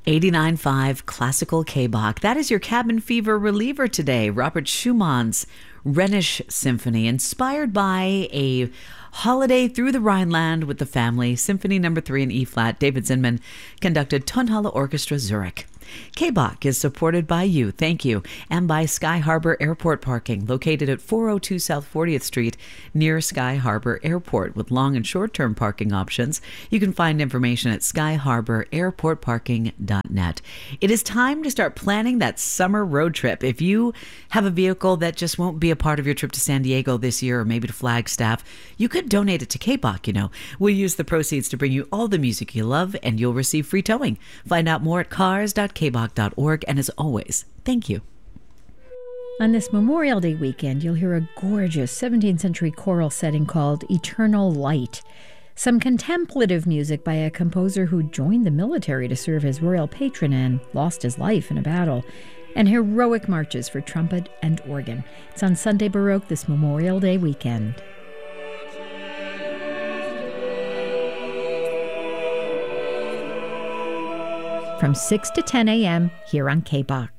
89.5 Classical K-Bach. That is your cabin fever reliever today. Robert Schumann's Rhenish Symphony, inspired by a holiday through the Rhineland with the family. Symphony No. 3 in E-flat. David Zinman conducted Tonhalle Orchestra Zurich. K-Bach is supported by you, thank you, and by Sky Harbor Airport Parking, located at 402 South 40th Street near Sky Harbor Airport, with long and short-term parking options. You can find information at skyharbor.airportparking.net. It is time to start planning that summer road trip. If you have a vehicle that just won't be a part of your trip to San Diego this year, or maybe to Flagstaff, you could donate it to K-Bach, We'll use the proceeds to bring you all the music you love, and you'll receive free towing. Find out more at cars.kbach.org, and as always, thank you. On this Memorial Day weekend, you'll hear a gorgeous 17th century choral setting called Eternal Light. Some contemplative music by a composer who joined the military to serve as royal patron and lost his life in a battle, and heroic marches for trumpet and organ. It's on Sunday Baroque this Memorial Day weekend. From 6 to 10 a.m. here on K-Bach.